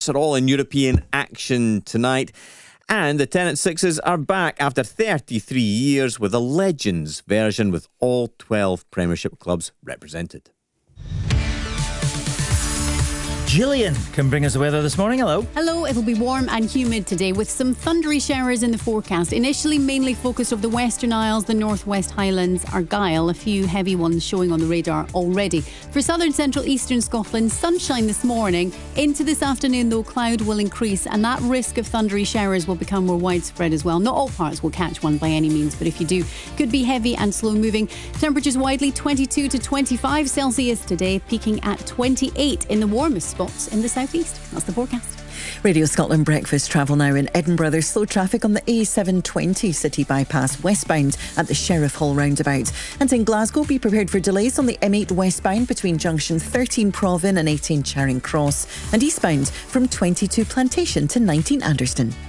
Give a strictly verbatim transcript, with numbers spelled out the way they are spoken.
are all in European action tonight. And the ten at sixes are back after thirty-three years with a Legends version with all twelve Premiership clubs represented. Gillian can bring us the weather this morning. Hello. Hello. It'll be warm and humid today with some thundery showers in the forecast. Initially mainly focused over the Western Isles, the Northwest Highlands, Argyll. A few heavy ones showing on the radar already. For southern, central, eastern Scotland, sunshine this morning. Into this afternoon, though, cloud will increase and that risk of thundery showers will become more widespread as well. Not all parts will catch one by any means, but if you do, could be heavy and slow moving. Temperatures widely twenty-two to twenty-five Celsius today, peaking at twenty-eight in the warmest spots in the southeast. That's the forecast. Radio Scotland breakfast travel now in Edinburgh. There's slow traffic on the A seven twenty city bypass westbound at the Sheriff Hall roundabout. And in Glasgow, be prepared for delays on the M eight westbound between junction thirteen Provan and eighteen Charing Cross, and eastbound from twenty-two Plantation to nineteen Anderston.